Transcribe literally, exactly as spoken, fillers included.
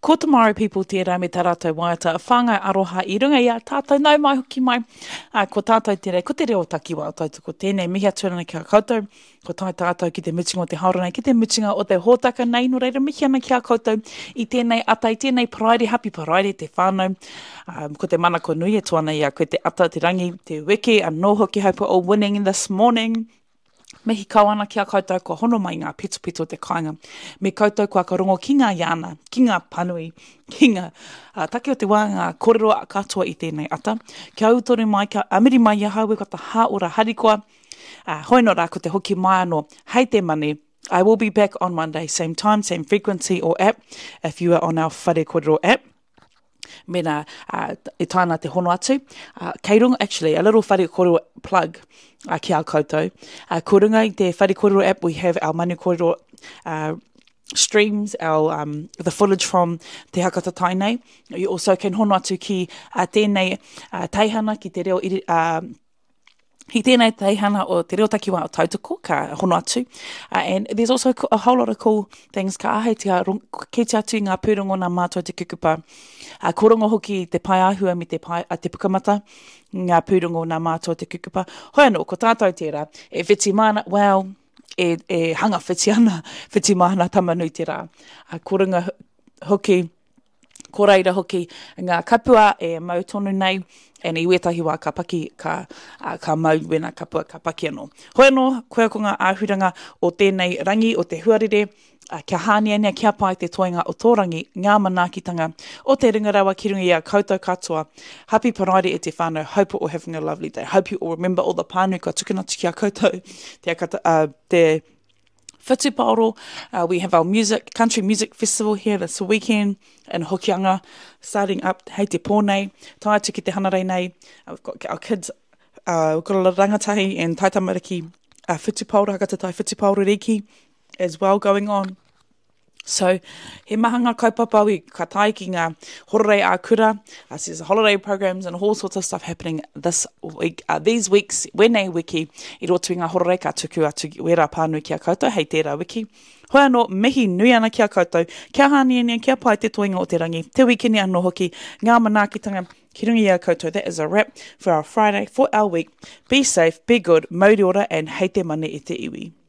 Ko te Māori people tērā me tā rātou waiata, whāngai aroha i runga i a tātou nau mai hoki mai. Uh, ko tātou tērā, ko te reo takiwa o tātou, ko tēnei mihi aturana ki a koutou, ko tai tātou ki te mutinga o te hauranei, ki te mutinga o te hōtaka nei, no reira mihi ana ki a koutou, i tēnei atai, tēnei paraire, happy paraire, te whānau, um, ko te manako nui e tuana i a koe te ata, te rangi, te wiki, a no hoki hope all winning this morning. Mihi kauana ki a koutou, ko hono mai ngā pito pito te kāinga. Me koutou kua ka rongo ki ngā iana, ki ngā panui, ki ngā uh, take o te wā ngā kōrero a katoa i tēnei ata. Kia autori mai, kia amiri mai ia haue ko ta haora harikoa. Uh, hoi no rā ko te hoki mai anō, hei te mani. I will be back on Monday, same time, same frequency or app, if you are on our Whare Kōrero app. Mena, uh, e tāna te hono atu. Uh, kei runga, actually, a little Whare Kōrero plug uh, ki a koutou. Uh, ko runga i te Whare Kōrero app, we have our Manu Kōrero uh, streams, our um, the footage from Te Hakata Tainei. You also can hono atu ki uh, tēnei uh, teihana ki te reo iri, uh, Hi tēnei teihana o te reo takiwa o tautoko, ka hono atu. Uh, and there's also a whole lot of cool things ka aheitia, ki te atu ngā pūrongo nā mātua te kukupa. Uh, ko rongo hoki te pai ahua me te, pai, uh, te pukamata, ngā pūrongo nā mātua te kukupa. Hoi anō, ko tātou tērā, e whiti mana, well, e, e hanga whiti ana, whiti mahana tamanui tērā. Uh, ko runga hoki, ko reira hoki, ngā kapua e mau tonu nei, and i wetahi wā ka paki, ka, uh, ka mau wena kapua ka paki anō. Hoi anō, koe ko ngā āhuranga o tēnei rangi o te huarere, uh, kia hāniania, kia pai te toenga o tō rangi, ngā manaakitanga o te ringarawa ki runga i a koutou katoa. Happy paraire e te whānau, hope you're all having a lovely day. Hope you all remember all the pānui kua tukuna ki a koutou, te, akata, uh, te Whatupaoro. Uh, we have our music, country music festival here this weekend in Hokianga, starting up hei te pōnei, tai atu ki te hanarei nei. Uh, we've got our kids, uh, we've got a lot of rangatahi and taitamariki uh, Whatupaoro, hakata tai Whatupaoro riki as well going on. So, he mahanga kaupapa, we ka tai ki ngā hororei a kura. Uh, so there's holiday programs and all sorts of stuff happening this week, uh, these weeks, wenei wiki, i roto i ngā hororei ka tuku atu wera pānui ki a koutou, hei tērā wiki. Hoi anō, mihi nui ana ki a koutou, kia hāniania, kia pai te toinga o te rangi, te wikini anō hoki, ngā manaakitanga, ki rungi i a koutou. That is a wrap for our Friday, for our week. Be safe, be good, mauri ora, and hei te mane i te iwi.